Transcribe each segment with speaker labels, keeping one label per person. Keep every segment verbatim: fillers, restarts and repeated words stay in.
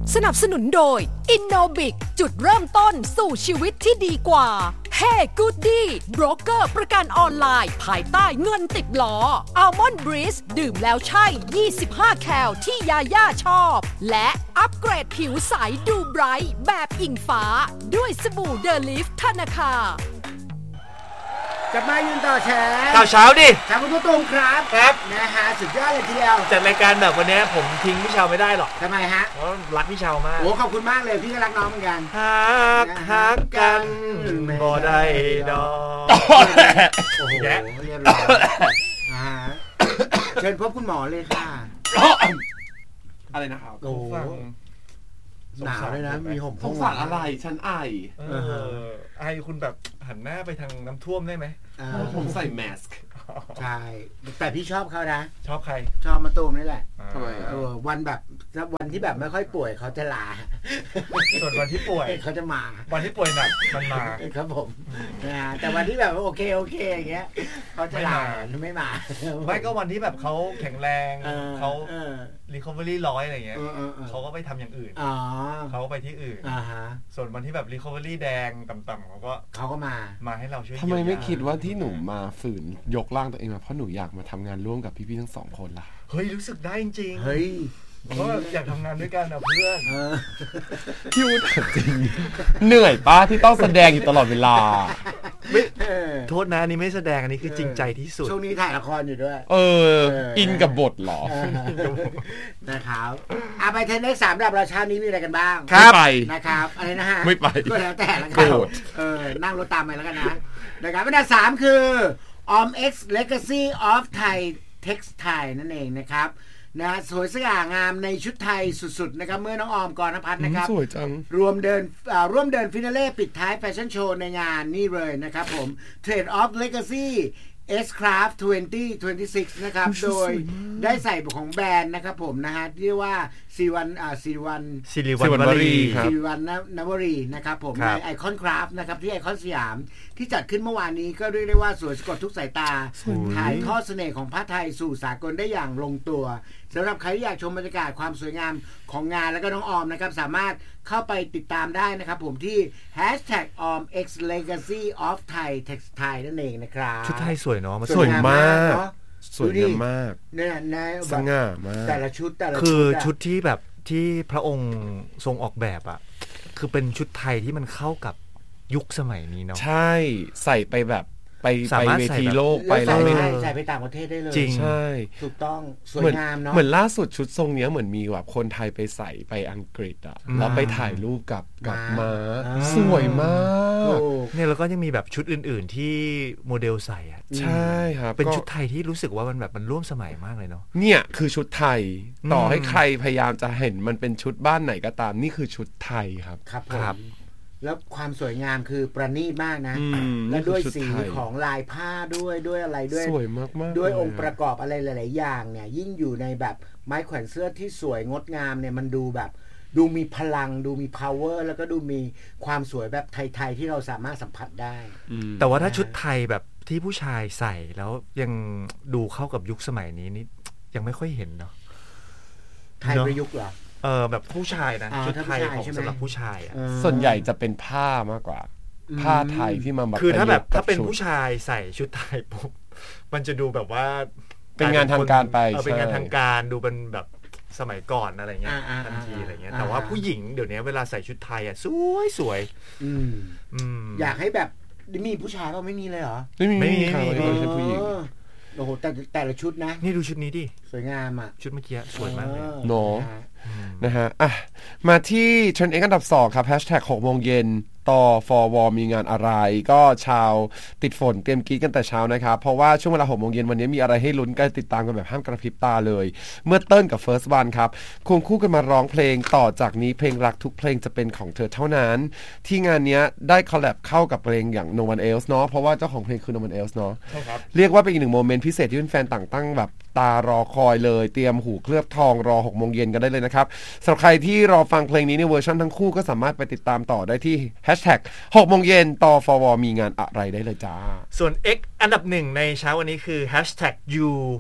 Speaker 1: สนับสนุนโดย Innobic จุดเริ่มต้นสู่ชีวิตที่ดีกว่า Hey Goody โบรกเกอร์ประกันออนไลน์ภายใต้เงินติดล้อ Almond Breeze ดื่มแล้วใช่ยี่สิบห้าแคลที่ยาย่าชอบและอัปเกรดผิวใสดูไบรท์แบบอิงฟ้าด้วยสบู่เดลิฟธนาคาร
Speaker 2: กลับมายืนต่อแชร์
Speaker 3: ข่าวเช้าดิ
Speaker 2: ชาวพุทธตุ้มครับ
Speaker 3: ครับ
Speaker 2: นะฮะสุดยอดเลยทีเดียว
Speaker 3: จัดรายการแบบวันนี้ผมทิ้งพี่เชาไม่ได้หรอก
Speaker 2: ทำไมฮะ
Speaker 3: เพราะรักพี่เชามาก
Speaker 2: โอ้ขอบคุณมากเลยพี่ก็รักน้องเหมือนกัน
Speaker 3: ฮักฮักกันบ่ได้ดอก
Speaker 2: โอ้โหเรียบร้อยนะฮะเชิญพบคุณหมอเลยค่ะ
Speaker 4: อะไรนะครับ
Speaker 2: โอ้หนาวเลยนะมีห่ม
Speaker 4: สงสารอะไรฉันไอ
Speaker 3: เออไอคุณแบบหันหน้าไปทางน้ำท่วมได้ไหม
Speaker 4: ผมใส่แมสก์
Speaker 2: ใช่แต่พี่ชอบเขานะ
Speaker 3: ชอบใคร
Speaker 2: ชอบมาตูมนี่แหละ
Speaker 4: ทำไม
Speaker 2: เออวันแบบวันที่แบบไม่ค่อยป่วยเขาจะลา
Speaker 3: ส่วนวันที่ป่วย
Speaker 2: เขาจะมา
Speaker 3: วันที่ป่วยหนักมันมา
Speaker 2: ครับผมนะแต่วันที่แบบโอเคโอเคอย่างเงี้ยเขาจะลาไม่มา
Speaker 3: ไม่ก็วันที่แบบเขาแข็งแรงเขาrecovery ร้อยอะไรเงี้ยเขาก็ไปทำอย่างอื่นเขาก็ไปที่อื่นส่วนวันที่แบบ recovery แดงต่ำๆเขาก็
Speaker 2: เขาก็มา
Speaker 3: มาให้เราช่วย
Speaker 4: ทำไมไม่คิดว่าที่หนูมาฝืนยกร่างตัวเองมาเพราะหนูอยากมาทำงานร่วมกับพี่ๆทั้งสองคนล่ะ
Speaker 3: เฮ้ยรู้สึกได้จริง
Speaker 2: เฮ้ย
Speaker 3: ก็อยากทำงานด้วยกันนะเพื่อน
Speaker 4: พี่วุฒิจริงเหนื่อยป้าที่ต้องแสดงอยู่ตลอดเวลา
Speaker 3: โทษนะอันนี้ไม่แสดงอันนี้คือจริงใจที่สุด
Speaker 2: ช่วงนี้ถ่ายละครอยู่ด้วย
Speaker 4: เอออินกับบทหรอ
Speaker 2: นะครับอ่ะไปเทนนิสสามระดับเราเช้านี้มีอะไรกันบ้าง
Speaker 4: ครับไป
Speaker 2: นะครับอะไรนะฮะ
Speaker 4: ไม่ไป
Speaker 2: ก็แล้วแต่ละกันเออนั่งรถตามไปแล้วกันนะนะครับอันดับสามคือ ออม X Legacy of Thai Textile นั่นเองนะครับนะสวยสง่างามในชุดไทยสุดๆนะครับเมื่อน้องออมกรณพัฒน์นะครับ
Speaker 4: สวยจัง
Speaker 2: รวมเดินร่วมเดินฟินาเล่ปิดท้ายแฟชั่นโชว์ในงานนี่เลยนะครับผม Trade of Legacy S-Craft ยี่สิบยี่สิบหกนะครับโดยได้ใส่ของแบรนด์นะครับผมนะฮะเรียกว่าซีวันอ่าซีวัน
Speaker 3: ซีรีวันวรี
Speaker 2: ซีวันนวรีนะครับผมในไอคอนคราฟต์นะครับที่ไอคอนสยามที่จัดขึ้นเมื่อวานนี้ก็เรียกได้ว่าสวยสะกดทุกสายตาถ่ายทอดเสน่ห์ของผ้าไทยสู่สากลได้อย่างลงตัวสำหรับใครที่อยากชมบรรยากาศความสวยงามของงานแล้วก็น้องออมนะครับสามารถเข้าไปติดตามได้นะครับผมที่ แฮชแท็ก ออม เอ็กซ์ เลกาซี ออฟ ไทย เท็กซ์ไทล์ นั่นเองนะครับ
Speaker 3: ชุดไทยสวยเนาะ
Speaker 4: สวยมากสวยงามมาก
Speaker 2: เนี่ย
Speaker 4: สง่ามาก
Speaker 2: แต่ละชุดแต่ละชุด
Speaker 3: คือชุดที่แบบที่พระองค์ทรงออกแบบอ่ะคือเป็นชุดไทยที่มันเข้ากับยุคสมัยนี้เนาะ
Speaker 4: ใช่ใส่ไปแบบไปไปเวทีโลกไป
Speaker 2: แล้วไม่ได้ใส่ไปต่างประเทศได้เลย
Speaker 3: จริง
Speaker 4: ใช่
Speaker 2: ถูกต้องสวยงามเนาะ
Speaker 4: เหมือนล่าสุดชุดทรงเนี้ยเหมือนมีแบบคนไทยไปใส่ไปอังกฤษอ่ะแล้วไปถ่ายรูปกับกับม้าสวยมาก
Speaker 3: เนี่ยแล้วก็ยังมีแบบชุดอื่นๆที่โมเดลใส่อ่ะ
Speaker 4: ใช่ครับ
Speaker 3: เป็นชุดไทยที่รู้สึกว่ามันแบบมันร่วมสมัยมากเลยเนาะ
Speaker 4: เนี่ยคือชุดไทยต่อให้ใครพยายามจะเห็นมันเป็นชุดบ้านไหนก็ตามนี่คือชุดไทยครับ
Speaker 2: ครับครับแล้วความสวยงามคือประณีตมากนะและด้วยสีของลายผ้าด้วยด้วยอะไรด้วย
Speaker 4: สวยมากๆ
Speaker 2: ด้วยองค์ประกอบอะไรหลายๆอย่างเนี่ยยิ่งอยู่ในแบบไม้แขวนเสื้อที่สวยงดงามเนี่ยมันดูแบบดูมีพลังดูมี power แล้วก็ดูมีความสวยแบบไทยๆที่เราสามารถสัมผัสได้
Speaker 3: แต่ว่าถ้าชุดไทยแบบที่ผู้ชายใส่แล้วยังดูเข้ากับยุคสมัยนี้นี่ยังไม่ค่อยเห็นเนาะ
Speaker 2: ไทยประยุกต์เหรอ
Speaker 3: เออแบบผู้ชายนะชุดไทยของสำหรับผู้ชายอ่ะ
Speaker 4: ส่วนใหญ่จะเป็นผ้ามากกว่าผ้าไทยที่มาแบบ
Speaker 3: คือถ้าแบบถ้าเป็นผู้ชายใส่ชุดไทยปุ๊บมันจะดูแบบว่า
Speaker 4: เป็นงานทางการไป
Speaker 3: เป็นงานทางการดูเป็นแบบสมัยก่อนอะไรเงี้ยทันทีอะไรเงี้ยแต่ว่าผู้หญิงเดี๋ยวนี้เวลาใส่ชุดไทยอ่ะสวยสวย
Speaker 2: อยากให้แบบมีผู้ชายก็ไม่มีเลยเหรอ
Speaker 4: ไม่มีไม่มีใคร
Speaker 2: เป็น
Speaker 4: ผู้หญิง
Speaker 2: โอ้โหแต่แต่ละชุดนะ
Speaker 3: นี่ดูชุดนี้ดิ
Speaker 2: สวยงามอ่ะ
Speaker 3: ชุดเมื่อกี้สวยมากเลย
Speaker 4: โนนะฮะอ่ะมาที่เทรนด์เอ็กซ์อันดับสองครับแฮชแท็กหกโมงเย็นต่อฟอร์วอมีงานอะไรก็ชาวติดฝนเตรียมกรี๊ดกันแต่เช้านะครับเพราะว่าช่วงเวลาหกโมงเย็นวันนี้มีอะไรให้ลุ้นกันติดตามกันแบบห้ามกระพริบตาเลยเมื่อเติ้ลกับเฟิร์สวันครับควงคู่กันมาร้องเพลงต่อจากนี้เพลงรักทุกเพลงจะเป็นของเธอเท่านั้นที่งานนี้ได้คอลแลบเข้ากับเพลงอย่าง No One Else เนาะเพราะว่าเจ้าของเพลงคือ No One Else เนาะเรียกว่าเป็นอีกหนึ่งโมเมนต์พิเศษที่แฟนๆต่างตั้งแบบตารอคอยเลยเตรียมหูเคลือบทองรอหกโมงเย็นกันได้เลยนะครับสำหรับใครที่รอฟังเพลงนี้ในเวอร์ชันทั้งคู่ก็สามารถไปติดตามต่อได้ที่แฮชแท็กหกโมงเย็นต่อฟอร์วอมีงานอะไรได้เลยจ้า
Speaker 3: ส่วน X อันดับหนึ่งในเช้าวันนี้คือแฮชแท็ก you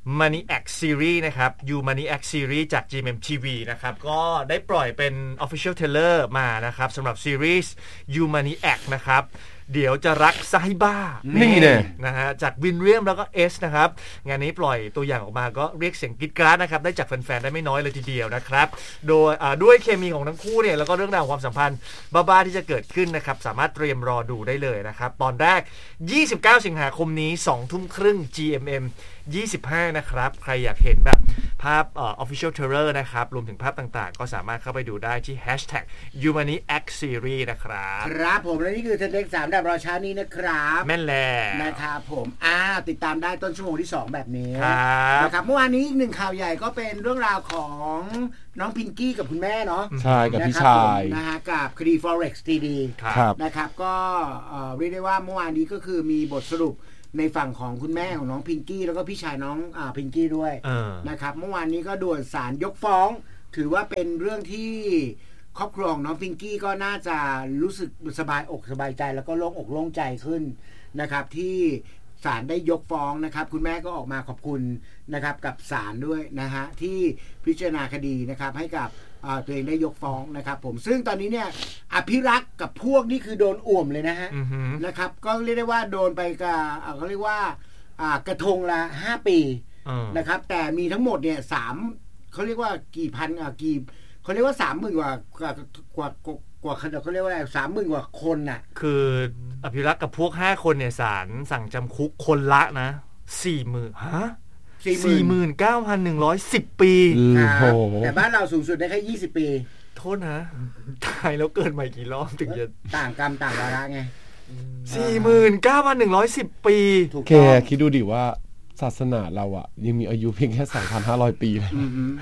Speaker 3: Maniac Series นะครับ You Maniac Series จาก จี เอ็ม เอ็ม ที วี นะครับก็ได้ปล่อยเป็น Official Trailer มานะครับสำหรับซีรีส์ You Maniac นะครับเดี๋ยวจะรักซะให้บ้านี่เนี่ยนะฮะจากวินเลียมแล้วก็เอสนะครับงานนี้ปล่อยตัวอย่างออกมาก็เรียกเสียงกรี๊ดกราดนะครับได้จากแฟนๆได้ไม่น้อยเลยทีเดียวนะครับโดยด้วยเคมีของทั้งคู่เนี่ยแล้วก็เรื่องราวความสัมพันธ์บ้าๆที่จะเกิดขึ้นนะครับสามารถเตรียมรอดูได้เลยนะครับตอนแรกยี่สิบเก้าสิงหาคมนี้ สองทุ่มครึ่ง จี เอ็ม เอ็ม ยี่สิบห้านะครับใครอยากเห็นแบบภาพเอ่อ Official Trailer นะครับรวมถึงภาพต่างๆก็สามารถเข้าไปดูได้ที่ แฮชแท็ก ยู มานิแอค ซีรีส์ นะครับ
Speaker 2: ครับผมและนี่คือเทนเด็กสามดับรอช้านี้นะครับ
Speaker 3: แม่นแล้ว
Speaker 2: นะครับผมอ่าติดตามได้ต้นชั่วโมงที่สองแบบนี้นะครับเมื่อวานนี้อีกหนึ่งข่าวใหญ่ก็เป็นเรื่องราวของน้องพิงกี้กับคุณแม่เนาะ
Speaker 4: ใช่กับพี่ชาย
Speaker 2: นะฮะกับคดี Forex ที ดี นะครับก็เรียกได้ว่าเมื่อวานนี้ก็คือมีบทสรุปในฝั่งของคุณแม่ของน้องพิงกี้แล้วก็พี่ชายน้องอ่าพิงกี้ด้วยนะครับเมื่อวานนี้ก็ด่วนศาลยกฟ้องถือว่าเป็นเรื่องที่ครอบครัวของน้องพิงกี้ก็น่าจะรู้สึกสบายอกสบายใจแล้วก็โล่งอกโล่งใจขึ้นนะครับที่ศาลได้ยกฟ้องนะครับคุณแม่ก็ออกมาขอบคุณนะครับกับศาลด้วยนะฮะที่พิจารณาคดีนะครับให้กับตัวเองได้ยกฟ้องนะครับผมซึ่งตอนนี้เนี่ยอภิรักษ์กับพวกนี่คือโดนอ่วมเลยนะฮะ
Speaker 3: mm-hmm.
Speaker 2: นะครับก็เรียกได้ว่าโดนไปกับเขาเรียกว่ากระทงละห้าปี
Speaker 3: uh.
Speaker 2: นะครับแต่มีทั้งหมดเนี่ยสามเขาเรียกว่ากี่พันอ่ะกี่เขาเรียกว่าสามหมื่นกว่ากว่ากว่ากว่าเขาเรียกว่าอะไรสามหมื่นกว่าคนน่ะ
Speaker 3: คืออภิรักษ์กับพวกห้าคนเนี่ยศาลสั่งจำคุกคนละนะสี่หมื่นฮะสี่หมื่นเก้าพันหนึ่งร้อยสิบปี
Speaker 2: แต่บ้านเราสูงสุดได้แค่ยี่สิบปี
Speaker 3: โทษนะตายแล้วเกิดใหม่กี่รอบถึงจะ
Speaker 2: ต่างกรรมต่างวาระไง
Speaker 3: สี่หมื่นเก้าพันหนึ่งร้อยสิบปี
Speaker 4: แกคิดดูดิว่าศาสนาเราอ่ะยังมีอายุเพียงแค่ สองพันห้าร้อย ปีเลย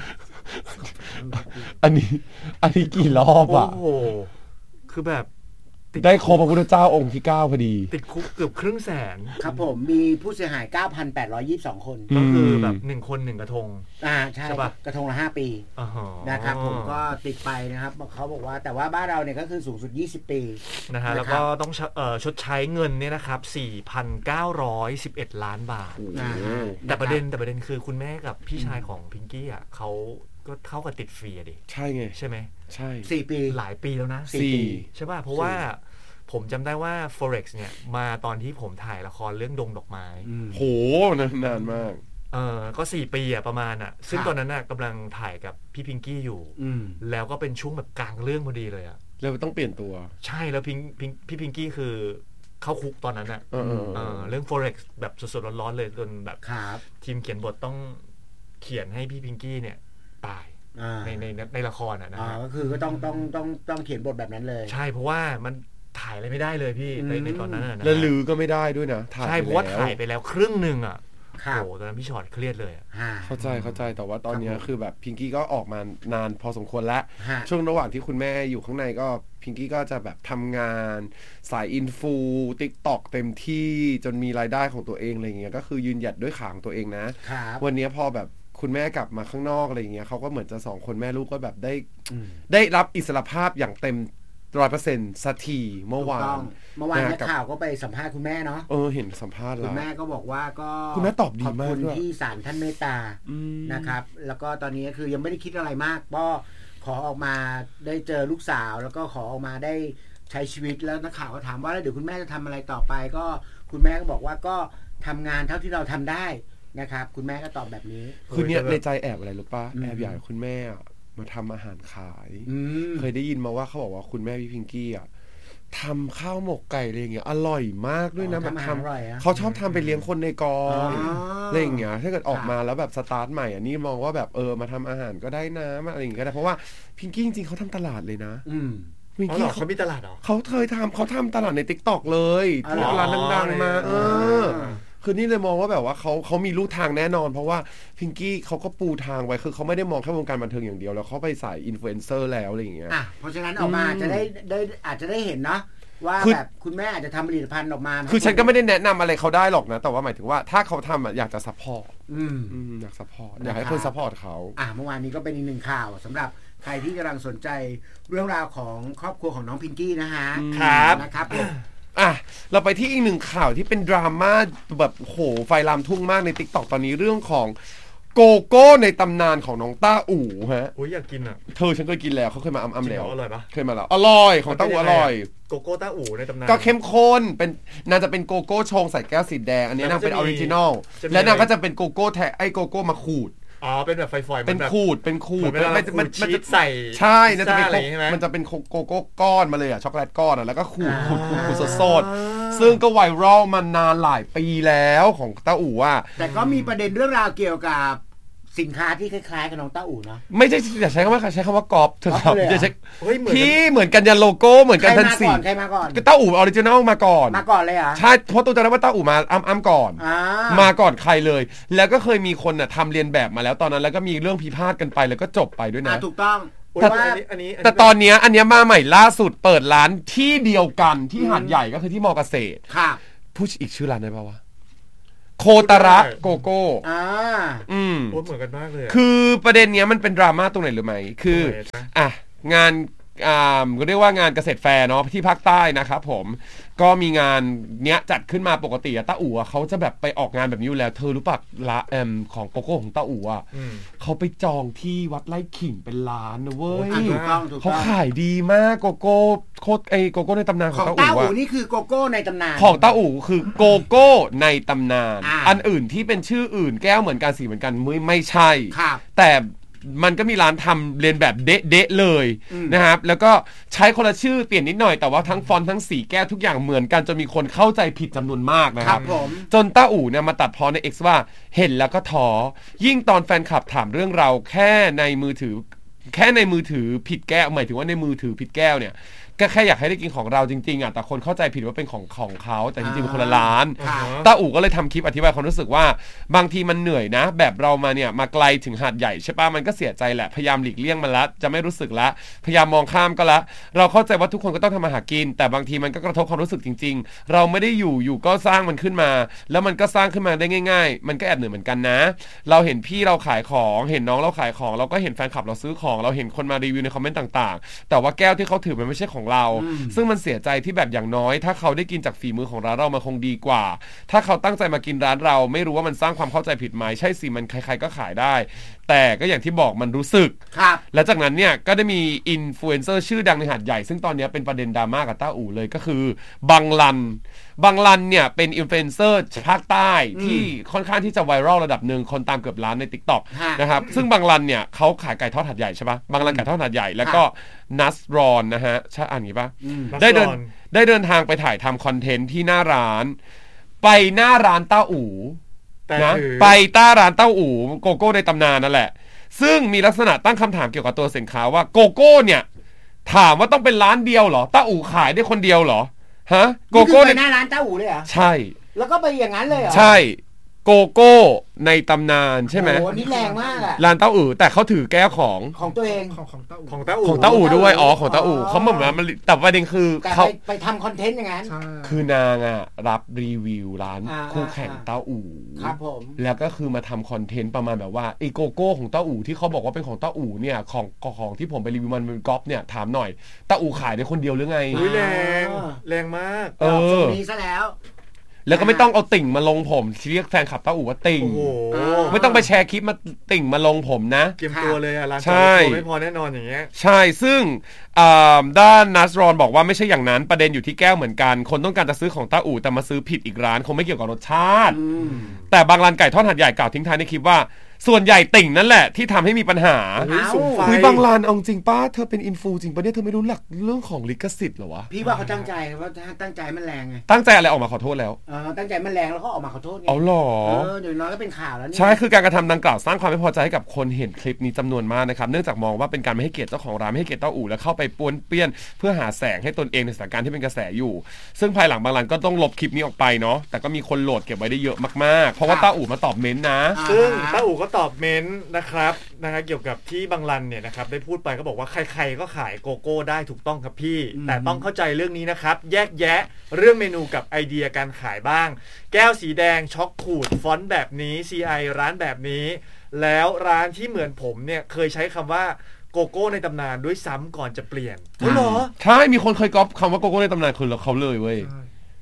Speaker 4: อันนี้อันนี้กี่รอบอ่ะ
Speaker 3: โอ้โหคือแบบ
Speaker 4: ได้ครบพระพุทธเจ้าองค์ที่เก้าพอดี
Speaker 3: ติดคุกเกือบครึ่งแสน
Speaker 2: ครับผมมีผู้เสียหาย เก้าพันแปดร้อยยี่สิบสอง คน
Speaker 3: ก็คือแบบหนึ่งคนหนึ่งกระทง
Speaker 2: อ่าใช่ป่ะกระทงละห้าปีนะครับผมก็ติดไปนะครับเขาบอกว่าแต่ว่าบ้านเราเนี่ยก็คือสูงสุดยี่สิบปี
Speaker 3: นะฮะแล้วก็ต้องเอ่อชดใช้เงินเนี่ยนะครับ สี่พันเก้าร้อยสิบเอ็ด ล้านบาทแต่ประเด็นแต่ประเด็นคือคุณแม่กับพี่ชายของพิงกี้อ่ะเขาก็เข้ากับติดฟรีดิ
Speaker 4: ใช่ไง
Speaker 3: ใช่ไหม
Speaker 4: ใช่
Speaker 2: สี่ปี
Speaker 3: หลายปีแล้วนะสี่ปีใช่ป่ะเพราะว่าผมจำได้ว่า Forex เนี่ยมาตอนที่ผมถ่ายละครเรื่องดงดอกไม้
Speaker 4: โหนานมาก
Speaker 3: เออก็สี่ปีอะประมาณอะซึ่งตอนนั้นน่ะกำลังถ่ายกับพี่พิงกี้อยู่แล้วก็เป็นช่วงแบบกลางเรื่องพอดีเลยอะ
Speaker 4: แล้วต้องเปลี่ยนตัว
Speaker 3: ใช่แล้วพิงพิงพี่พิงกี้คือเข้าคุกตอนนั้นอะเออเรื่อง Forex แบบสดๆร้อนๆเลยจนแบบทีมเขียนบทต้องเขียนให้พี่พิงกี้เนี่ยตายในในในละครอะนะ
Speaker 2: อ๋อก็คือก็ต้องต้องต้องต้องเขียนบทแบบนั้นเลย
Speaker 3: ใช่เพราะว่ามันถ่ายอะไรไม่ได้เลยพี่ในในตอนนั้นนะ
Speaker 4: แล้วลือก็ไม่ได้ด้วยนะ
Speaker 3: ใช่เพราะว่าถ่ายไปแล้วครึ่งหนึ่งอ่ะโอ้ตอนนั้นพี่ชอตเครียดเลยอ่ะ
Speaker 4: เข้าใจเข้าใจแต่ว่าตอนนี้คือแบบพิงกี้ก็ออกมานานพอสมควรแล้วช่วงระหว่างที่คุณแม่อยู่ข้างในก็พิงกี้ก็จะแบบทำงานสายอินฟูติ๊กต็อกเต็มที่จนมีรายได้ของตัวเองอะไรเงี้ยก็คือยืนหยัดด้วยขาของตัวเองนะวันนี้พอแบบคุณแม่กลับมาข้างนอกอะไรเงี้ยเขาก็เหมือนจะสองคนแม่ลูกก็แบบได้ได้รับอิสรภาพอย่างเต็มร้อยเปอร์เซ็นต์สักทีเมื่อวาน
Speaker 2: เมื่อวานนักข่าวก็ไปสัมภาษณ์คุณแม่เนาะ
Speaker 4: เออเห็นสัมภาษณ์แล้ว
Speaker 2: คุณแม่ก็บอกว่าก็
Speaker 4: คุณแม่ตอบดีมาก
Speaker 2: ขอบคุณที่ศาลท่านเมตตานะครับแล้วก็ตอนนี้คือยังไม่ได้คิดอะไรมากก็ขอออกมาได้เจอลูกสาวแล้วก็ขอออกมาได้ใช้ชีวิตแล้วนักข่าวก็ถามว่าแล้วเดี๋ยวคุณแม่จะทำอะไรต่อไปก็คุณแม่ก็บอกว่าก็ทำงานเท่าที่เราทำได้นะครับคุณแม่ก็ตอบแบบนี้
Speaker 4: คือเนี่ยในใจแอบอะไรหรือป่ะแอบอยากคุณแม่มาทำอาหารขายเคยได้ยินมาว่าเขาบอกว่าคุณแม่พี่พิงกี้อ่ะทำข้าวหมกไก่อะไรอย่างเงี้ยอร่อยมากด้วยนะแบบทำเขาชอบทำไปเลี้ยงคนในกองอะไรอย่างเงี้ยถ้าเกิดออกมาแล้วแบบสตาร์ทใหม่อ่ะนี่มองว่าแบบเออมาทำอาหารก็ได้นะอะไรอย่างเงี้ยก็ได้เพราะว่าพิงกี้จริงๆเขาทำตลาดเลยนะ
Speaker 3: พิงกี้เขามีตลาดเหรอ
Speaker 4: เขาเคยทำเขาทำตลาดใน ติ๊กต็อก เลยที่ร้านดังๆมาเออคือนี่เลยมองว่าแบบว่าเขาเขามีลู่ทางแน่นอนเพราะว่าพิงกี้เขาก็ปูทางไว้คือเขาไม่ได้มองแค่วงการบันเทิงอย่างเดียวแล้วเขาไปสายอินฟลูเอนเซอร์แล้วอะไรอย่างเงี้ย
Speaker 2: อ่ะเพราะฉะนั้นออกมาจะได้ได้อาจจะได้เห็นเนาะว่าแบบคุณแม่อาจจะทำผลิตภัณฑ์ออกมา
Speaker 4: คือฉันก็ไม่ได้แนะนำอะไรเขาได้หรอกนะแต่ว่าหมายถึงว่าถ้าเขาทำอ่ะอยากจะซัพพอร์ตอยากซัพพอร์ตอยากให้คนซัพพอร์ตเขา
Speaker 2: อ่ะเมื่อวานนี้ก็เป็นอีกหนึ่งข่าวสำหรับใครที่กำลังสนใจเรื่องราวของครอบครัวของน้องพิงกี้นะฮะ
Speaker 3: ครับ
Speaker 2: นะครับ
Speaker 4: อ่ะเราไปที่อีกหนึ่งข่าวที่เป็นดราม่าแบบโหไฟลามทุ่งมากใน TikTok ตอนนี้เรื่องของโกโก้ในตำนานของน้องต้าอู่ฮะ
Speaker 3: โอ้ยอยากกินอ่ะ
Speaker 4: เธอฉันเคยกินแล้วเขาเคยมาอ้ำๆแล้ว
Speaker 3: อร่อยปะ
Speaker 4: เคยมาแล้วอร่อยของต้าอู่อร่อย
Speaker 3: โกโก้ต้าอู่ในตำนาน
Speaker 4: ก็เข้มข้นเป็นนางจะเป็นโกโก้ชงใส่แก้วสีแดงอันนี้นางเป็นออริจินอลและนางก็จะเป็นโกโก้แท้ไอ้โกโก้มาขูด
Speaker 3: อ๋อเป็นแบบไฟฝอย
Speaker 4: เป็นขูดเป็นขูด
Speaker 3: มันมันมันจะใส่
Speaker 4: ใช่น่าจะเป็นมันจะเป็นโกโก้ก้อนมาเลยอ่ะช็อกโกแลตก้อนอ่ะแล้วก็ขูดขูดขูดขูดสดๆซึ่งก็ไวรัลมานานหลายปีแล้วของต้าอู่อ่ะ
Speaker 2: แต่ก็มีประเด็นเรื่องราวเกี่ยวกับสินค้าที่คล้ายๆกับน้องต้าอู่เนาะ
Speaker 4: ไม่ใช่อย่าใช้คำว่าใช้คำว่ากรอบเถอะครับอย่าใช้พี่เหมือนกันยันโลโก้เหมือนกันทันสี
Speaker 2: ใครมาก่อน
Speaker 4: ก็ต้าอู่ออริจินัลมาก่อน
Speaker 2: มาก่อนเลยอ่ะ
Speaker 4: ใช่เพราะตัวจะได้ว่าต้าอู่มาอ้ำๆก่อนมาก่อนใครเลยแล้วก็เคยมีคนน่ะทำเรียนแบบมาแล้วตอนนั้นแล้วก็มีเรื่องพิพาทกันไปแล้วก็จบไปด้วยนะ
Speaker 2: ถูกต้อง
Speaker 4: แต่แต่ตอนนี้อันนี้มาใหม่ล่าสุดเปิดร้านที่เดียวกันที่หาดใหญ่ก็คือที่มอเกษตร
Speaker 2: ค่ะ
Speaker 4: พูดอีกชื่อร้านได้ป่าววะโคตาระโกโก้
Speaker 2: อ่า
Speaker 3: อืมโคตรเหมือนกันมากเลย
Speaker 4: คือประเด็นเนี้ยมันเป็นดราม่าตรงไหนหรือไหมคืออ่ะงานอ่าก็เรียกว่างานเกษตรแฟร์เนาะที่ภาคใต้นะครับผมก็มีงานเนี้ยจัดขึ้นมาปกติอะต้าอู่อะเขาจะแบบไปออกงานแบบนี้อยู่แล้วเธอรู้ปักละแอมของโกโก้ของต้าอู่อะเขาไปจองที่วัดไร่ขิงเป็นล้านนะเว้ยเขาขายดีมากโกโก้โคตรไอโกโก้ในตำนานของต้าอู่อะ
Speaker 2: ของต้าอู่นี่คือโกโก้ในตำนาน
Speaker 4: ของต้าอู่คือโกโก้ในตำนานอันอื่นที่เป็นชื่ออื่นแก้วเหมือนกันสีเหมือนกันไม่ไม่ใช่แต่มันก็มีร้านทำเรียนแบบเด๊ะๆเลยนะครับแล้วก็ใช้คนละชื่อเปลี่ยนนิดหน่อยแต่ว่าทั้งฟอนต์ทั้งสีแก้วทุกอย่างเหมือนกันจนมีคนเข้าใจผิดจำนวนมากนะครับจนต้าอู่เนี่ยมาตัดพ้อใน X ว่าเห็นแล้วก็ท้อยิ่งตอนแฟนคลับถามเรื่องเราแค่ในมือถือแค่ในมือถือผิดแก้วหมายถึงว่าในมือถือผิดแก้วเนี่ยก็แค่อยากให้ได้กินของเราจริงๆอ่ะแต่คนเข้าใจผิดว่าเป็นของของเขาแต่จริงๆเป็นคนละร้านต้าอู่ก็เลยทำคลิปอธิบายความรู้สึกว่าบางทีมันเหนื่อยนะแบบเรามาเนี่ยมาไกลถึงหาดใหญ่ใช่ป่ะมันก็เสียใจแหละพยายามหลีกเลี่ยงมันละจะไม่รู้สึกละพยายามมองข้ามก็ละเราเข้าใจว่าทุกคนก็ต้องทำมาหากินแต่บางทีมันก็กระทบความรู้สึกจริงๆเราไม่ได้อยู่อยู่ก็สร้างมันขึ้นมาแล้วมันก็สร้างขึ้นมาได้ง่ายๆมันก็แอบเหนื่อยเหมือนกันนะเราเห็นพี่เราขายของเห็นน้องเราขายของเราก็เห็นแฟนคลับเราซื้อของเราเห็นคนมารีวิวในคอมเมนต์ต่างๆแต่ว่าแก้วที่เขาถือมันไม่ใช่ของเราซึ่งมันเสียใจที่แบบอย่างน้อยถ้าเขาได้กินจากฝีมือของร้านเรามันคงดีกว่าถ้าเขาตั้งใจมากินร้านเราไม่รู้ว่ามันสร้างความเข้าใจผิดไหมใช่สิมันใครๆก็ขายได้แต่ก็อย่างที่บอกมันรู้สึก
Speaker 2: ครับ
Speaker 4: และจากนั้นเนี่ยก็ได้มีอินฟลูเอนเซอร์ชื่อดังในหาดใหญ่ซึ่งตอนนี้เป็นประเด็นดราม่ากับต้าอู่เลยก็คือบังลันบังลันเนี่ยเป็นอินฟลูเอนเซอร์ภาคใต้ที่ค่อนข้างที่จะไวรัลระดับหนึ่งคนตามเกือบล้านใน TikTok นะครับซึ่งบังลันเนี่ยเขาขายไก่ทอดหาดใหญ่ใช่ปะบังลันไก่ทอดหาดใหญ่แล้วก็นัสรอนนะฮะใช่อ่านงี้ปะได้เดินได้เดินทางไปถ่ายทำคอนเทนต์ที่หน้าร้านไปหน้าร้านต้าอู่นะไปต้าร้านเต้าอู่โกโก้ในตำนานนั่นแหละซึ่งมีลักษณะตั้งคำถามเกี่ยวกับตัวสินค้าว่าโกโก้เนี่ยถามว่าต้องเป็นร้านเดียวเหรอต้าอู่ขายได้คนเดียวเหรอฮะ
Speaker 2: โกโก้ในหน้าร้านต้าอู่เลยเหรอ
Speaker 4: ใช่
Speaker 2: แล้วก็ไปอย่างนั้นเลยเหรอ
Speaker 4: ใช่โกโก้ในตำนานใช่ไหม
Speaker 2: โอ้นี่แรงมากอะ
Speaker 4: ร้านเต้าอู่แต่เขาถือแก้วของ
Speaker 2: ของตัวเอง
Speaker 3: ของของเต้าอู่
Speaker 4: ของเต้าอู่ของเต้าอู่ด้วยอ๋อของเต้าอู่เขาเหมือนมันแต่ประเด็นคือ
Speaker 2: เขาไปทำคอนเทนต์อย่างนั้น
Speaker 4: คือนางอ่ะรับรีวิวร้านคู่แข่งเต้าอู่
Speaker 2: ครับผม
Speaker 4: แล้วก็คือมาทำคอนเทนต์ประมาณแบบว่าไอ้โกโก้ของเต้าอู่ที่เขาบอกว่าเป็นของเต้าอู่เนี่ยของของที่ผมไปรีวิวมันเป็นก๊อปเนี่ยถามหน่อยเต้าอู่ขายได้คนเดียวหรือไง
Speaker 3: แรงแรงมาก
Speaker 2: เออนี้ซะแล้ว
Speaker 4: แล้วก็ไม่ต้องเอาติ่งมาลงผมเรียกแฟนคลับต้าอู่ว่าติ่งไม่ต้องไปแชร์คลิปมาติ่งมาลงผมนะ
Speaker 3: เตรียมตัวเลยอะร้านโตไม่พอแน่นอนอย่างเงี้ย
Speaker 4: ใช่ซึ่งด้านนัสรอนบอกว่าไม่ใช่อย่างนั้นประเด็นอยู่ที่แก้วเหมือนกันคนต้องการจะซื้อของต้าอู่แต่มาซื้อผิดอีกร้านคงไม่เกี่ยวกับรสชาติแต่บางร้านไก่ทอดหาดใหญ่กล่าวทิ้งท้ายในคลิปว่าส่วนใหญ่ติ่งนั่นแหละที่ทำให้มีปัญหาอุ้ยบางร้านเอาจริงป้าเธอเป็นอินฟูจริงปะเนี่ยเธอไม่รู้หลักเรื่องของลิขสิทธิ์เหรอวะ
Speaker 2: พี่ว่าเขาตั้งใจว่าตั้งใจมันแรงไง
Speaker 4: ตั้งใจอะไรออกมาขอโทษแล้ว
Speaker 2: เออตั้งใจมันแรงแล้วก็ออกมาขอโทษไง
Speaker 4: เอาหรอ
Speaker 2: เอออย่างน้อยก็เป็นข่าวแล้วนี่
Speaker 4: ใช่คือการกระทำดังกล่าวสร้างความไม่พอใจให้กับคนเห็นคลิปนี้จำนวนมากนะครับเนื่องจากมองว่าเป็นการไม่ให้เกียรติเจ้าของร้านไม่ให้เกียรติเต้าอู่และเข้าไปป้วนเปี้ยนเพื่อหาแสงให้ตนเองในสถานการณ์ที่เป็นกระแสอยู่ซึ่งภายหลังบางร้านก็ต้องลบคลิปนี้ออกไปเนาะแต่ก็มีคนโหลดเก็บไว้ได้เยอะมากๆเพราะว่าต้าอู่มาตอบเม้นต์นะ
Speaker 3: ซึ่งต้าอู่ก็ตอบเม้นต์นะครับนะครับเกี่ยวกับที่บางรันเนี่ยนะครับได้พูดไปก็บอกว่าใครๆก็ขายโกโก้ได้ถูกต้องครับพี่แต่ต้องเข้าใจเรื่องนี้นะครับแยกแยะเรื่องเมนูกับไอเดียการขายบ้างแก้วสีแดงช็อกขูดฟอนต์แบบนี้ ซี ไอ ร้านแบบนี้แล้วร้านที่เหมือนผมเนี่ยเคยใช้คำว่าโกโก้ในตำนานด้วยซ้ำก่อนจะเปลี่ยน
Speaker 4: อ๋อเหรอใช่มีคนเคยก๊อปคำว่าโกโก้ในตำนานคือเขาเลยเว้ย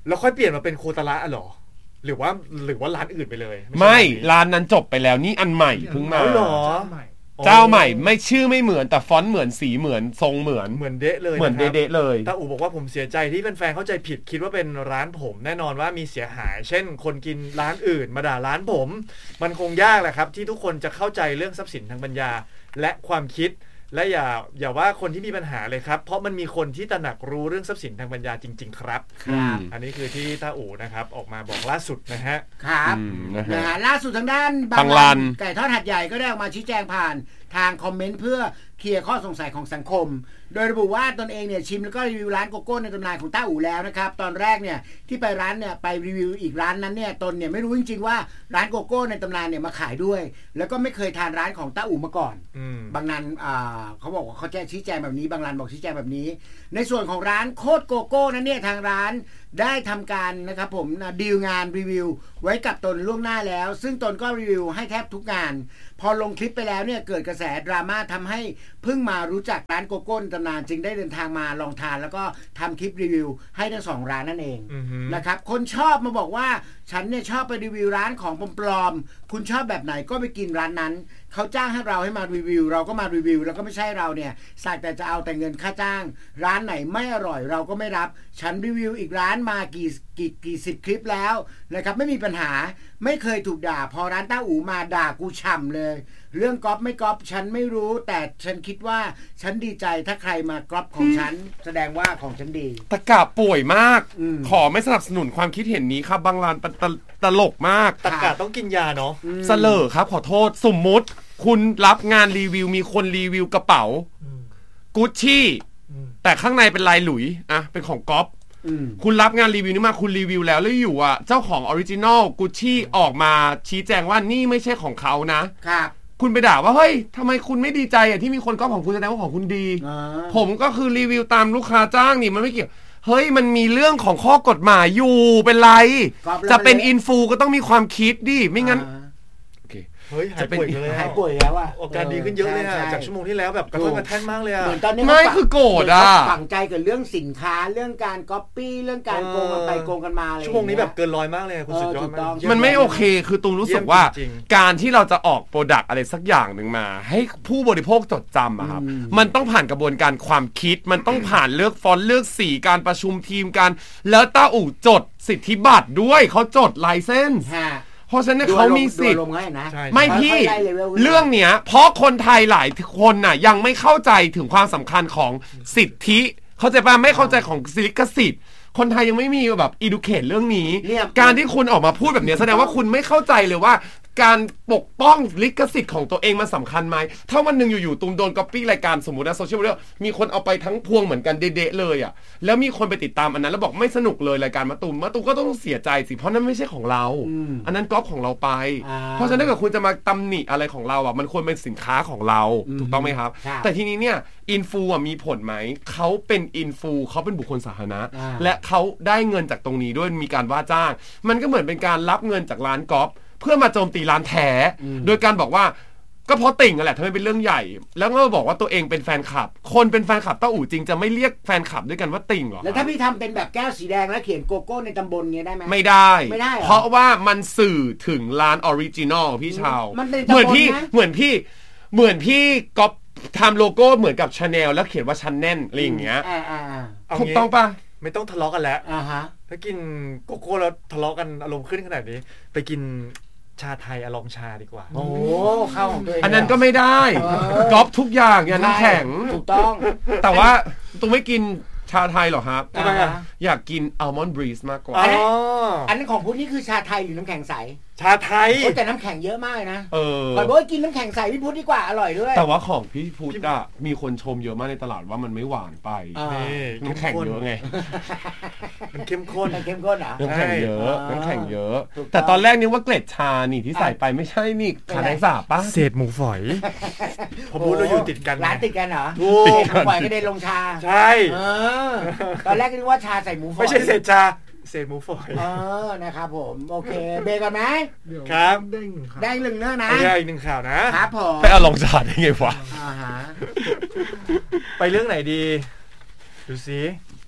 Speaker 3: แล้วค่อยเปลี่ยนมาเป็นโคตาระหรอหรือว่าหรือว่าร้านอื่นไปเลย
Speaker 4: ไม่ร้านนั้นจบไปแล้วนี่อันใหม่เพิ่งมา
Speaker 3: หรอ
Speaker 4: เจ้าใหม่ไม่ชื่อไม่เหมือนแต่ฟอนต์เหมือนสีเหมือนทรงเหมือน
Speaker 3: เหมือนเดะเลย
Speaker 4: เหมือนเดะเลย
Speaker 3: ตาอู๋บอกว่าผมเสียใจที่แฟนๆเข้าใจผิดคิดว่าเป็นร้านผมแน่นอนว่ามีเสียหายเช่นคนกินร้านอื่นมาด่าร้านผมมันคงยากแหละครับที่ทุกคนจะเข้าใจเรื่องทรัพย์สินทางปัญญาและความคิดและอย่าอย่าว่าคนที่มีปัญหาเลยครับเพราะมันมีคนที่ตระหนักรู้เรื่องทรัพย์สินทางปัญญาจริงๆครับ
Speaker 2: ครับ
Speaker 3: อันนี้คือที่ตาอู๋นะครับออกมาบอกล่าสุดนะฮะ
Speaker 2: ครับนะฮะล่าสุดทางด้าน
Speaker 4: บางรัน
Speaker 2: ไก่ทอดหัดใหญ่ก็ได้ออกมาชี้แจงผ่านทางคอมเมนต์เพื่อเคลียร์ข้อสงสัยของสังคมโดยระบุว่าตนเองเนี่ยชิมแล้วก็รีวิวร้านโกโก้ในตำนานของต้าอู่แล้วนะครับตอนแรกเนี่ยที่ไปร้านเนี่ยไปรีวิวอีกร้านนั้นเนี่ยตนเนี่ยไม่รู้จริงๆว่าร้านโกโก้ในตำนานเนี่ยมาขายด้วยแล้วก็ไม่เคยทานร้านของต้าอู่มาก่อนบางนันอ่าเขาบอกว่าเขาแจ้งชี้แจงแบบนี้บางรันบอกชี้แจงแบบนี้ในส่วนของร้านโคตรโกโก้นั้นเนี่ยทางร้านได้ทำการนะครับผมดีลงานรีวิวไว้กับตนล่วงหน้าแล้วซึ่งตนก็รีวิวให้แทบทุกงานพอลงคลิปไปแล้วเนี่ยเกิดกระแสดราม่าทำให้เพิ่งมารู้จักร้านโกโก้ตำนานจึงได้เดินทางมาลองทานแล้วก็ทำคลิปรีวิวให้ทั้งสองร้านนั่นเอง
Speaker 3: mm-hmm.
Speaker 2: นะครับคนชอบมาบอกว่าฉันเนี่ยชอบไปรีวิวร้านของปลอมๆคุณชอบแบบไหนก็ไปกินร้านนั้นเขาจ้างให้เราให้มารีวิวเราก็มารีวิวแล้วก็ไม่ใช่เราเนี่ยสักแต่จะเอาแต่เงินค่าจ้างร้านไหนไม่อร่อยเราก็ไม่รับฉันรีวิวอีกร้านมากี่กี่กี่สิบคลิปแล้วนะครับไม่มีปัญหาไม่เคยถูกด่าพอร้านต้าอู๋มาด่ากูฉ่ำเลยเรื่องก๊อปไม่ก๊อปฉันไม่รู้แต่ฉันคิดว่าฉันดีใจถ้าใครมาก๊อปของฉันแสดงว่าของฉันดี
Speaker 4: ตะกะป่วยมากขอไม่สนับสนุนความคิดเห็นนี้ครับบางร้านตตลกมาก
Speaker 3: ตะกะต้องกินยาเนาะ
Speaker 4: เสลอครับขอโทษสมมุติคุณรับงานรีวิวมีคนรีวิวกระเป๋ากุชชี่แต่ข้างในเป็นลายหลุยอะเป็นของก๊อปคุณรับงานรีวิวนี้มาคุณรีวิวแล้วแล้วอยู่อ่ะเจ้าของออริจินอลกุชชี่ออกมาชี้แจงว่านี่ไม่ใช่ของเขานะครับคุณไปด่าว่าเฮ้ยทำไมคุณไม่ดีใจอ่ะที่มีคนก๊อปของคุณแสดงว่าของคุณดีผมก็คือรีวิวตามลูกค้าจ้างนี่มันไม่เกี่ยวเฮ้ยมันมีเรื่องของข้อกฎหมายอยู่เป็นไรจะเป็นอินฟูก็ต้องมีความคิดดิไม่งั้น
Speaker 3: เฮ้ยหายป่วยเลย
Speaker 2: หายป่วยแล้วอ่ะ
Speaker 3: อาการดีขึ้นเยอะเลยอ่ะจากชั่วโมงที่แล้วแบบกระทบกระแทกมากเลยอ่ะเหมือน
Speaker 2: ตอนนี้
Speaker 4: ไม่คือโกรธอ่ะ
Speaker 2: ฝังใจกับเรื่องสินค้าเรื่องการก๊อปปี้เรื่องการโกงกันไปโกงกันมาอะไร
Speaker 3: ชั่วโมงนี้แบบเกินร้อยมากเลยคุณสุดยอดมาก
Speaker 4: มันไม่โอเคคือตูนรู้สึกว่าการที่เราจะออกโปรดักต์อะไรสักอย่างหนึ่งมาให้ผู้บริโภคจดจำอะครับมันต้องผ่านกระบวนการความคิดมันต้องผ่านเลือกฟอนต์เลือกสีการประชุมทีมกันแล้วต้าอู่จดสิทธิบัตรด้วยเขาจดไลเซนส์เพราะฉะนั้นเขามีสิทธิ์ไม่พี่เรื่องเนี้ยเพราะคนไทยหลายคนน่ะยังไม่เข้าใจถึงความสำคัญของสิทธิเข้าใจป่ะไม่เข้าใจของลิขสิทธิ์คนไทยยังไม่มีแบบ educate เรื่องนี้การที่คุณออกมาพูดแบบนี้แสดงว่าคุณไม่เข้าใจเลยว่าการปกป้องลิขสิทธิ์ของตัวเองมันสำคัญไหมถ้าวันหนึ่งอยู่ๆตุ้มโดนก๊อปปี้รายการสมมุตินะโซเชียลมีเดียมีคนเอาไปทั้งพวงเหมือนกันเดะๆเลยอ่ะแล้วมีคนไปติดตามอันนั้นแล้วบอกไม่สนุกเลยรายการมะตูมมะตูมก็ต้องเสียใจสิเพราะนั้นไม่ใช่ของเราอันนั้นก๊อปของเราไปเพราะฉะนั้นถ้าเกิดคุณจะมาตำหนิอะไรของเราอ่ะมันควรเป็นสินค้าของเราถูกต้องไหมครับแต่ทีนี้เนี่ยอินฟูอ่ะมีผลไหมเขาเป็นอินฟูเขาเป็นบุคคลสาธารณะและเขาได้เงินจากตรงนี้ด้วยมีการว่าจ้างมันก็เหมือนเป็นการรับเงินจากร้านก๊อปเพื่อมาโจมตีร้านแท้โดยการบอกว่าก็เพราะติ่งนั่นแหละทำไมเป็นเรื่องใหญ่แล้วก็บอกว่าตัวเองเป็นแฟนคลับคนเป็นแฟนคลับต้าอู่จริงจะไม่เรียกแฟนคลับด้วยกันว่าติ่งหรอ
Speaker 2: แล้วถ้าพี่ทำเป็นแบบแก้วสีแดงแล้วเขียนโกโก้ในตำบลเงี้ยได้ไหม
Speaker 4: ไม่ได้ไม่ได้เพราะว่ามันสื่อถึงร้านออริจินอลพี่ชาวเหมือนพี่เหมือนพี่เหมือนพี่ก๊อปทำโลโก้เหมือนกับชาแนลแล้วเขียนว่าชันแน่นอะไรอย่างเงี้ยถูกต้องปะ
Speaker 3: ไม่ต้องทะเลาะกันแล้ว
Speaker 2: อ่าฮะ
Speaker 3: ถ้ากินโกโก้แล้วทะเลาะกันอารมณ์ขึ้นขนาดนี้ไปกินชาไทยอารมณ์ชาดีกว่า
Speaker 2: โอ้เข้าของตัวเอง
Speaker 4: อันนั้นก็ไม่ได้ก๊อปทุกอย่างอย่างน้ำแข็ง
Speaker 2: ถูกต้อง
Speaker 4: แต่ว่าตุ้มไม่กินชาไทยหรอครับอยากกินอัลมอนด์บรีซมากกว่า
Speaker 2: อันนั้นของพุทธนี่คือชาไทยหรือน้ำแข็งใส
Speaker 3: ชาไทย
Speaker 2: แต่น้ำแข็งเยอะมากนะ
Speaker 4: เออ
Speaker 2: ก่อนบอกว่ากินน้ำแข็งใสพี่พุทธดีกว่าอร่อยด้วย
Speaker 4: แต่ว่าของพี่พุทธอะมีคนชมเยอะมากในตลาดว่ามันไม่หวานไปน้ำแข็งเยอะไง
Speaker 3: มันเข้มข้น
Speaker 2: มันเข้มข้นอ่ะ
Speaker 4: น้ำแข็งเยอะน้ำแข็งเยอะแต่ตอนแรกนึกว่าเกล็ดชานี่ที่ใส่ไปไม่ใช่นี่ขาแดงสาบป่ะ
Speaker 3: เศษหมูฝอยพอพูดเราอยู่ติดกัน
Speaker 2: ร้านติดกันเหรอ
Speaker 3: ถูก
Speaker 2: หมูฝอยก็ได้ลงชา
Speaker 3: ใช่
Speaker 2: ตอนแรกก็นึกว่าชาใส่หมูฝอย
Speaker 3: ไม่ใช่เศษชาเศษหมูฝอย
Speaker 2: เออนะครับผมโอเคเบรกก่อนไหม
Speaker 3: ครับ
Speaker 2: ได้หนึ่งเรื่องนะ
Speaker 3: ได้อีกหนึ่งข่าวนะครับ
Speaker 2: ผม
Speaker 4: ไปเอาลงชาได้ไงวะ
Speaker 2: อ่าฮะ
Speaker 3: ไปเรื่องไหนดีดูสิ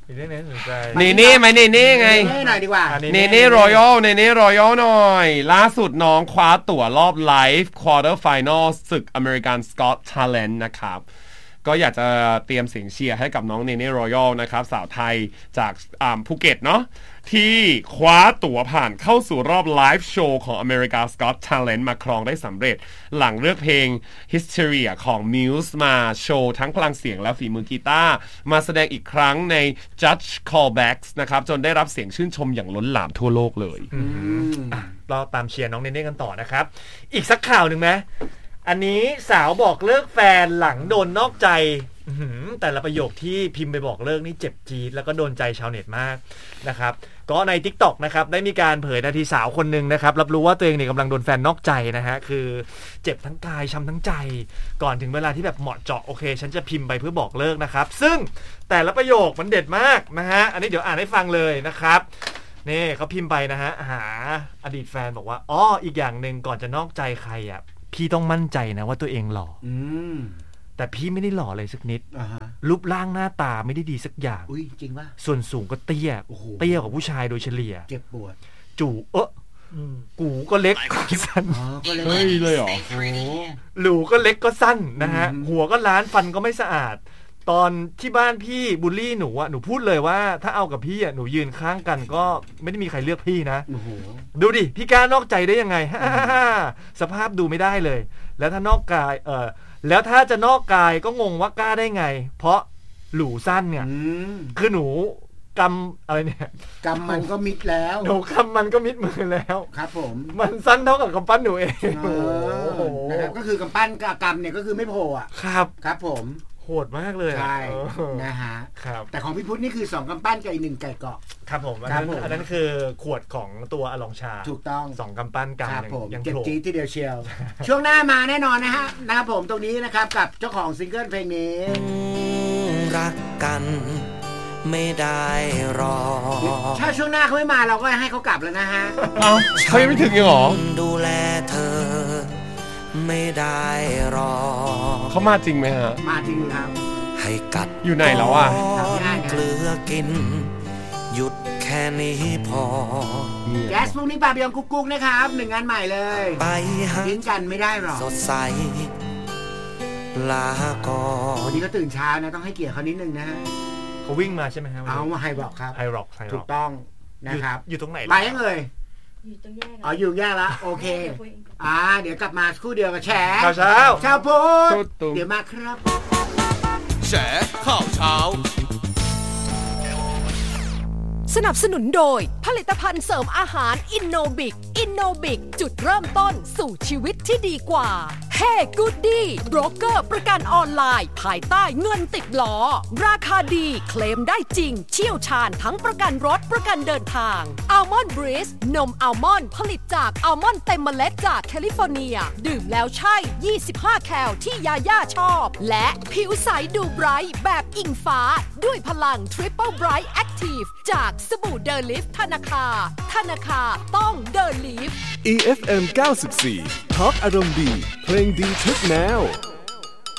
Speaker 3: อีกเรื่องนึงสนใจ
Speaker 4: เนเน่ไหมเนเน่ไง
Speaker 2: เนเน่หน่อยดีกว่า
Speaker 4: เนเน่รอยัลเนเน่รอยัลหน่อยล่าสุดน้องคว้าตั๋วรอบไลฟ์ควอเตอร์ไฟนอลศึกอเมริกันสกอตทาเลนต์นะครับก็อยากจะเตรียมเสียงเชียร์ให้กับน้องเนเน่รอยัลนะครับสาวไทยจากภูเก็ตเนาะที่คว้าตั๋วผ่านเข้าสู่รอบไลฟ์โชว์ของ America's Got Talent มาครองได้สำเร็จหลังเลือกเพลง Hysteria ของ Muse มาโชว์ทั้งพลังเสียงและฝีมือกีตาร์มาแสดงอีกครั้งใน Judge Callbacks นะครับจนได้รับเสียงชื่นชมอย่างล้นหลามทั่วโลกเลย
Speaker 3: เราตามเชียร์น้องเนเน่กันต่อนะครับอีกสักข่าวหนึ่งไหมอันนี้สาวบอกเลิกแฟนหลังโดนนอกใจแต่ละประโยคที่พิมพ์ไปบอกเลิกนี่เจ็บจี๊ดแล้วก็โดนใจชาวเน็ตมากนะครับก็ใน TikTok นะครับได้มีการเผยนาทีสาวคนหนึ่งนะครับรับรู้ว่าตัวเองเนี่ยกำลังโดนแฟนนอกใจนะฮะคือเจ็บทั้งกายช้ำทั้งใจก่อนถึงเวลาที่แบบเหมาะเจาะโอเคฉันจะพิมพ์ไปเพื่อบอกเลิกนะครับซึ่งแต่ละประโยคมันเด็ดมากนะฮะอันนี้เดี๋ยวอ่านให้ฟังเลยนะครับนี่เขาพิมพ์ไปนะฮะหาอดีตแฟนบอกว่าอ๋ออีกอย่างนึงก่อนจะนอกใจใครอ่ะพี่ต้องมั่นใจนะว่าตัวเองหล่ออืมแต่พี่ไม่ได้หล่อเลยสักนิดรูปร่างหน้าตาไม่ได้ดีสักอย่าง
Speaker 2: อุ้ยจริงป่ะ
Speaker 3: ส่วนสูงก็เตี้ยเตี้ยกว่าผู้ชายโดยเฉลี่ย
Speaker 2: เจ็บปวด
Speaker 3: จู่เออกูก็เล็กก็สั้น
Speaker 4: เฮ้ยเลยเหรอ
Speaker 3: หลูก็เล็กก็สั้นนะฮะหัวก็ล้านฟันก็ไม่สะอาดตอนที่บ้านพี่บูลลี่หนูอะหนูพูดเลยว่าถ้าเอากับพี่อะหนูยืนข้างกันก็ไม่ได้มีใครเลือกพี่นะดูดิพี่กล้านอกใจได้ยังไงสภาพดูไม่ได้เลยแล้วถ้านอกกายเออแล้วถ้าจะนอกกายก็งงว่ากล้าได้ไงเพราะหลูสั้นเนี่ยคือหนูกำอะไรเนี่ย
Speaker 2: กำมันก็มิดแล้ว
Speaker 3: หนูกำมันก็มิดมือแล้ว
Speaker 2: ครับผม
Speaker 3: มันสั้นเท่ากับกำปั้นหนูเอง
Speaker 2: นะครับก็คือกำปั้นกับกำเนี่ยก็คือไม่โผล่อะ
Speaker 3: ครับ
Speaker 2: ครับผม
Speaker 3: โหดมากเลย
Speaker 2: ใช่นะฮะแต่ของพี่พุทธนี่คือสองกำปั้นกับอีกหนึ่งไก่เกาะ
Speaker 3: ครับผมอันนั้นอันนั้นคือขวดของตัวอลองชา
Speaker 2: ถูกต้อง
Speaker 3: สองกำปั้นกำหนึ่ง
Speaker 2: ยังเก็บจี๊ดที่เดียวเชียวช่วงหน้ามาแน่นอนนะฮะนะครับผมตรงนี้นะครับกับเจ้าของซิงเกิลเพลงนี้
Speaker 5: รักกันไม่ได้รอ
Speaker 2: ถ้าช่วงหน้าเขาไม่มาเราก็ให้เขากลับแล้วนะฮะ
Speaker 4: เอ้าเขายังไม่ถึงยังหรอ
Speaker 5: ดูแลเธอไม่ได้รอ
Speaker 4: เขามาจริงไหมฮะ
Speaker 2: มาจริงครับ
Speaker 5: ให้กัด
Speaker 4: อยู่ไหนแล้วอ่ะ
Speaker 5: เกลือกินหยุดแค่นี้พอ
Speaker 2: แก๊สพวกนี้ปาเบียงกุ๊กกุ๊กนะครับหนึ่งงานใหม่เลย
Speaker 5: ไป
Speaker 2: ทิ้งกันไม่ได้หรอก
Speaker 5: สดใสลาก่อน
Speaker 2: วันนี้ก็ตื่นเช้านะต้องให้เกียรติเขานิดนึงนะ
Speaker 3: เขาวิ่งมาใช่ไหมครับ
Speaker 2: เอามาไฮร็อกครับ
Speaker 3: ไฮร็อก
Speaker 2: ถูกต้องนะครับ
Speaker 3: อยู่ตรงไหน
Speaker 2: ไปยังเลย
Speaker 6: อยู่ตรงแยก
Speaker 2: อ๋ออยู่แยกแล้วโอเคอ่าเดี๋ยวกลับมาคู่เดียวกับแฉ
Speaker 3: ข่าวเช้า
Speaker 2: ชาวพุทธเดี๋ยวมาครับ
Speaker 7: แฉข่าวเช้า
Speaker 1: สนับสนุนโดยผลิตภัณฑ์เสริมอาหารอินโนบิกอินโนบิกจุดเริ่มต้นสู่ชีวิตที่ดีกว่าเฮ้กูดดี้โบรกเกอร์ประกันออนไลน์ภายใต้เงินติดล้อราคาดีเคลมได้จริงเชี่ยวชาญทั้งประกันรถประกันเดินทางอัลมอนด์บริสนมอัลมอนด์ผลิตจากอัลมอนด์เต็มเมล็ดจากแคลิฟอร์เนียดื่มแล้วใช่ยี่สิบห้าแคลที่ยาย่าชอบและผิวใสดูไบรท์แบบอิงฟ้าด้วยพลัง Triple Bright Active จากสบู่เดอลิฟธนาคาธนาคาต้องเดอลิฟ
Speaker 7: อี เอฟ เอ็ม เก้าสิบสี่ ทอล์กอารมณ์ดีเพลงดีทุกแนว